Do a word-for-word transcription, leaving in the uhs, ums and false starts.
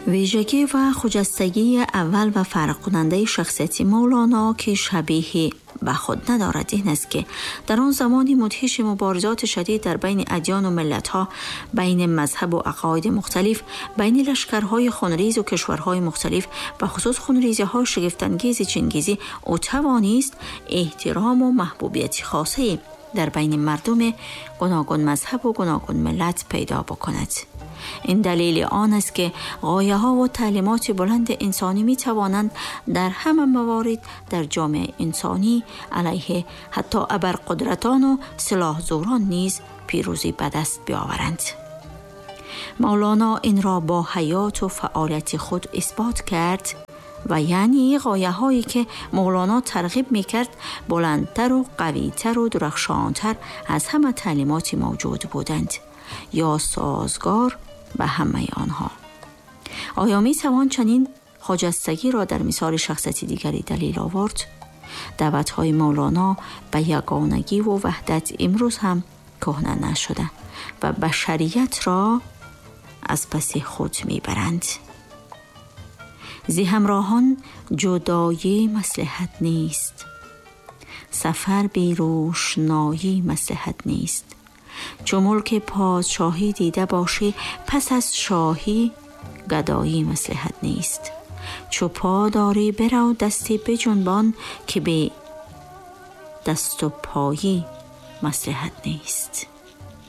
ویژگی و خجستگی اول و فرق کننده شخصیت مولانا که شبیه به خود ندارد این است که در آن زمانی مدهش مبارزات شدید در بین ادیان و ملت‌ها، بین مذهب و عقاید مختلف، بین لشکرهای خونریز و کشورهای مختلف، به خصوص خونریزی‌های شگفت‌انگیز چینگیزی، او توانست احترام و محبوبیت خاصی در بین مردم گوناگون مذهب و گوناگون ملت پیدا بکند. این دلیل آن است که غایه ها و تعلیمات بلند انسانی می توانند در همه موارد در جامعه انسانی علیه حتی ابرقدرتان و سلاح زوران نیز پیروزی به دست بیاورند. مولانا این را با حیات و فعالیت خود اثبات کرد و یعنی غایه هایی که مولانا ترغیب می کرد بلندتر و قویتر و درخشانتر از همه تعلیمات موجود بودند یا سازگار به همه آنها. آیا می توان چنین خجستگی را در مثال شخصیت دیگری دلیل آورد؟ دعوت‌های مولانا به یگانگی و وحدت امروز هم کهنه نشده و بشریت را از پس خود می برند. زی همراهان جدایی مصلحت نیست، سفر بی روشنایی مصلحت نیست. چو ملک پادشاهی دیده باشی پس از شاهی گدایی مصلحت نیست. چو پا داری برو دستی بجنبان که به دست و پایی مصلحت نیست.